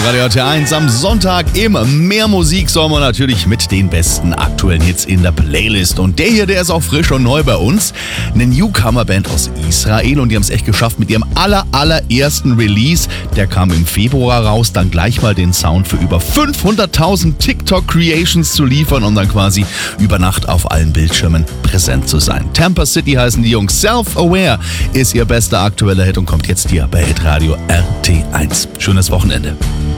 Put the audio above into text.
Radio RT1 am Sonntag im Mehr Musik Sommer natürlich mit den besten aktuellen Hits in der Playlist. Und der hier, der ist auch frisch und neu bei uns. Eine Newcomer-Band aus Israel und die haben es echt geschafft mit ihrem allerersten Release. Der kam im Februar raus, dann gleich mal den Sound für über 500.000 TikTok-Creations zu liefern und dann quasi über Nacht auf allen Bildschirmen präsent zu sein. Tampa City heißen die Jungs. Self-Aware ist ihr bester aktueller Hit und kommt jetzt hier bei Hitradio RT1. Schönes Wochenende.